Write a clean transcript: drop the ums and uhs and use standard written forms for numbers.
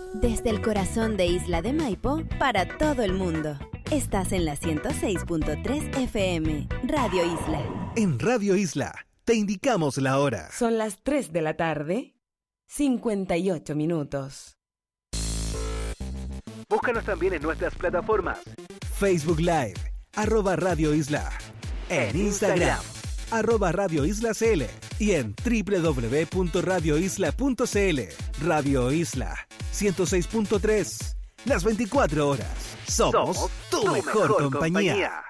Desde el corazón de Isla de Maipo, para todo el mundo. Estás en la 106.3 FM, Radio Isla. En Radio Isla, te indicamos la hora. Son las 3 de la tarde, 58 minutos. Búscanos también en nuestras plataformas. Facebook Live, @Radio Isla. En Instagram, @Radio Isla CL. Y en www.radioisla.cl. Radio Isla 106.3. Las 24 horas. Somos tu mejor compañía.